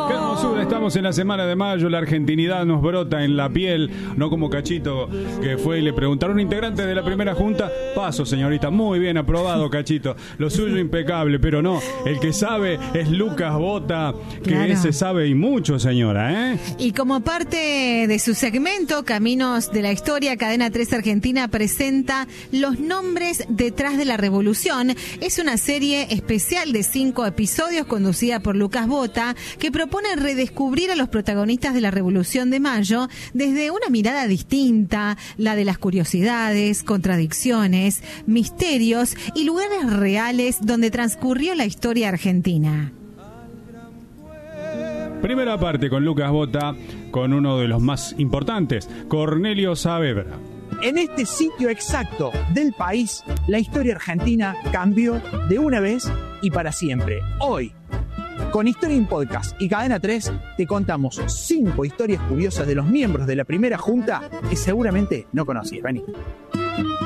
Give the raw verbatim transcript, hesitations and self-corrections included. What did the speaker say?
Qué hermosura, estamos en la semana de mayo, la argentinidad nos brota en la piel, no como Cachito, que fue y le preguntaron a un integrante de la primera junta, paso señorita, muy bien aprobado Cachito, lo suyo impecable, pero no, el que sabe es Lucas Bota, que Claro. ese sabe y mucho, señora, ¿eh? Y como parte de su segmento Caminos de la Historia, Cadena tres Argentina presenta Los nombres detrás de la revolución. Es una serie especial de cinco episodios conducida por Lucas Bota, que propone redescubrir a los protagonistas de la Revolución de Mayo desde una mirada distinta, la de las curiosidades, contradicciones, misterios y lugares reales donde transcurrió la historia argentina. Primera parte con Lucas Bota, con uno de los más importantes, Cornelio Saavedra. En este sitio exacto del país, la historia argentina cambió de una vez y para siempre. Hoy, con Historia en Podcast y Cadena tres, te contamos cinco historias curiosas de los miembros de la primera junta que seguramente no conocías. Vení.